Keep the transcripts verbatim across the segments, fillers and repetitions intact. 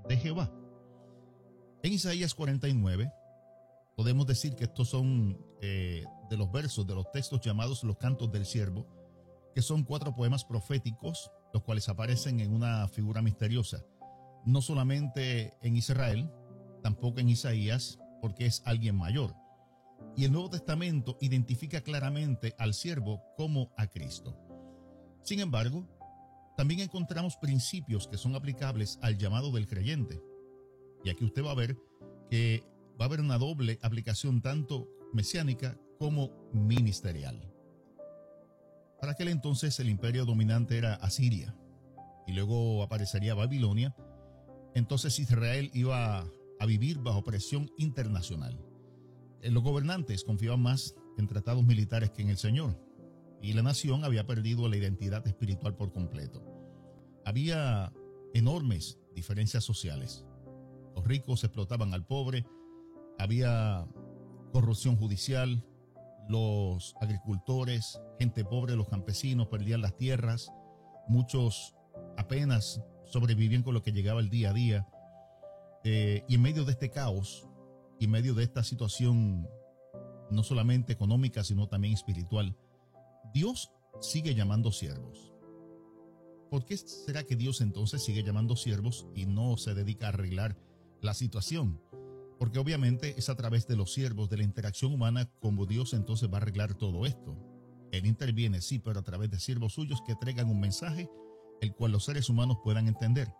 de Jehová. En Isaías cuarenta y nueve podemos decir que estos son eh, de los versos, de los textos llamados los cantos del siervo, que son cuatro poemas proféticos, los cuales aparecen en una figura misteriosa, no solamente en Israel, tampoco en Isaías, porque es alguien mayor. Y el Nuevo Testamento identifica claramente al siervo como a Cristo. Sin embargo, también encontramos principios que son aplicables al llamado del creyente. Y aquí usted va a ver que va a haber una doble aplicación tanto mesiánica como ministerial. Para aquel entonces el imperio dominante era Asiria y luego aparecería Babilonia. Entonces Israel iba a vivir bajo presión internacional. Los gobernantes confiaban más en tratados militares que en el Señor, y la nación había perdido la identidad espiritual por completo. Había enormes diferencias sociales. Los ricos explotaban al pobre, había corrupción judicial, los agricultores, gente pobre, los campesinos perdían las tierras, muchos apenas sobrevivían con lo que llegaba el día a día. Eh, y en medio de este caos, y en medio de esta situación no solamente económica, sino también espiritual, Dios sigue llamando siervos. ¿Por qué será que Dios entonces sigue llamando siervos y no se dedica a arreglar la situación? Porque obviamente es a través de los siervos, de la interacción humana, como Dios entonces va a arreglar todo esto. Él interviene, sí, pero a través de siervos suyos que traigan un mensaje el cual los seres humanos puedan entender.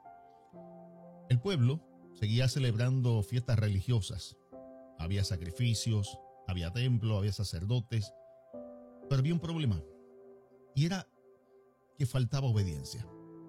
El pueblo seguía celebrando fiestas religiosas. Había sacrificios, había templo, había sacerdotes, pero había un problema, y era que faltaba obediencia.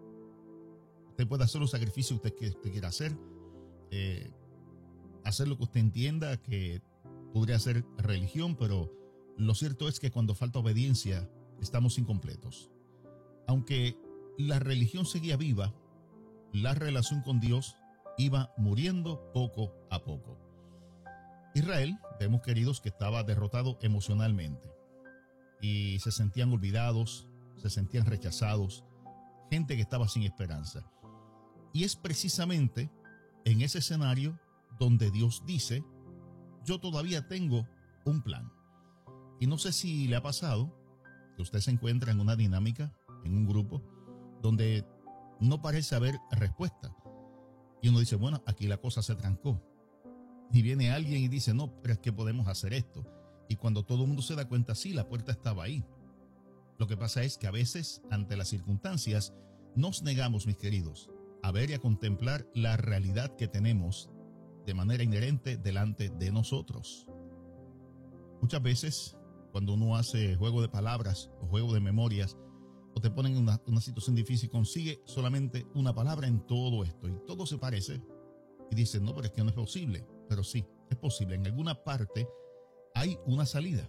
Usted puede hacer los sacrificios que usted, que usted quiera hacer, eh, hacer lo que usted entienda que podría ser religión, pero lo cierto es que cuando falta obediencia estamos incompletos. Aunque la religión seguía viva, la relación con Dios iba muriendo poco a poco. Israel, vemos queridos, que estaba derrotado emocionalmente y se sentían olvidados, se sentían rechazados, gente que estaba sin esperanza. Y es precisamente en ese escenario donde Dios dice: yo todavía tengo un plan. Y no sé si le ha pasado que usted se encuentra en una dinámica, en un grupo, donde no parece haber respuesta. Y uno dice, bueno, aquí la cosa se trancó. Y viene alguien y dice, no, pero es que podemos hacer esto. Y cuando todo el mundo se da cuenta, sí, la puerta estaba ahí. Lo que pasa es que a veces, ante las circunstancias, nos negamos, mis queridos, a ver y a contemplar la realidad que tenemos de manera inherente delante de nosotros. Muchas veces, cuando uno hace juego de palabras o juego de memorias, o te ponen en una, una situación difícil, consigue solamente una palabra en todo esto y todo se parece y dice, no, pero es que no es posible. Pero sí, es posible. En alguna parte hay una salida.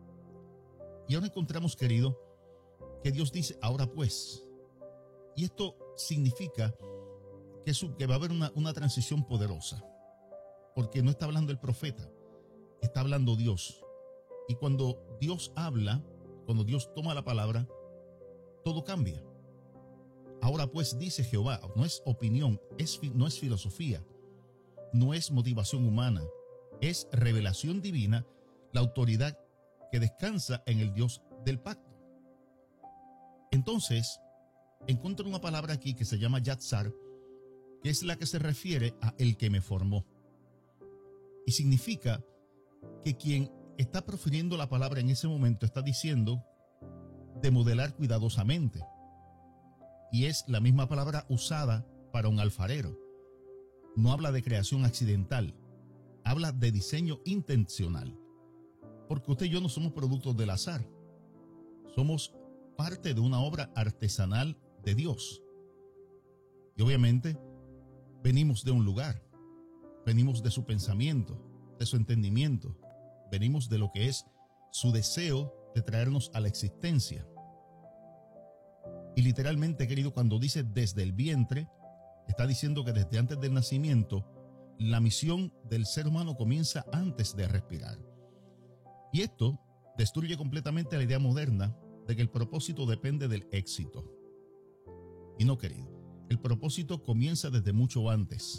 Y ahora encontramos, querido, que Dios dice, ahora pues. Y esto significa que, su, que va a haber una, una transición poderosa. Porque no está hablando el profeta, está hablando Dios. Y cuando Dios habla, cuando Dios toma la palabra, todo cambia. Ahora pues, dice Jehová, no es opinión, es, no es filosofía, no es motivación humana, es revelación divina, la autoridad que descansa en el Dios del pacto. Entonces, encuentro una palabra aquí que se llama Yatzar, que es la que se refiere a el que me formó. Y significa que quien está profiriendo la palabra en ese momento está diciendo de modelar cuidadosamente. Y es la misma palabra usada para un alfarero. No habla de creación accidental, habla de diseño intencional. Porque usted y yo no somos productos del azar. Somos parte de una obra artesanal de Dios. Y obviamente venimos de un lugar, venimos de su pensamiento, de su entendimiento, venimos de lo que es su deseo de traernos a la existencia. Y literalmente, querido, cuando dice desde el vientre, está diciendo que desde antes del nacimiento, la misión del ser humano comienza antes de respirar. Y esto destruye completamente la idea moderna de que el propósito depende del éxito. Y no, querido, el propósito comienza desde mucho antes.